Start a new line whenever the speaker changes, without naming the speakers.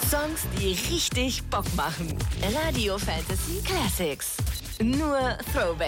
Songs, die richtig Bock machen. Radio Fantasy Classics. Nur Throwback.